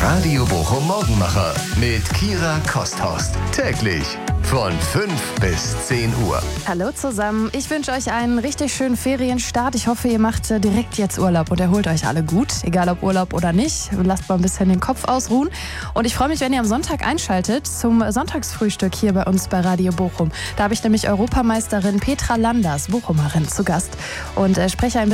Radio Bochum Morgenmacher mit Kira Kosthorst. Täglich von 5 bis 10 Uhr. Hallo zusammen, ich wünsche euch einen richtig schönen Ferienstart. Ich hoffe, ihr macht direkt jetzt Urlaub und erholt euch alle gut. Egal ob Urlaub oder nicht, lasst mal ein bisschen den Kopf ausruhen. Und ich freue mich, wenn ihr am Sonntag einschaltet zum Sonntagsfrühstück hier bei uns bei Radio Bochum. Da habe ich nämlich Europameisterin Petra Landers, Bochumerin, zu Gast und spreche ein